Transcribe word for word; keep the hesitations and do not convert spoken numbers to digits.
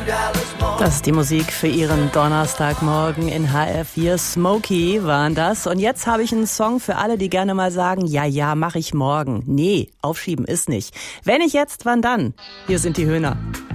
Das ist die Musik für Ihren Donnerstagmorgen in H R vier. Smokey waren das. Und jetzt habe ich einen Song für alle, die gerne mal sagen, ja, ja, mache ich morgen. Nee, aufschieben ist nicht. Wenn nicht jetzt, wann dann? Hier sind die Höhner.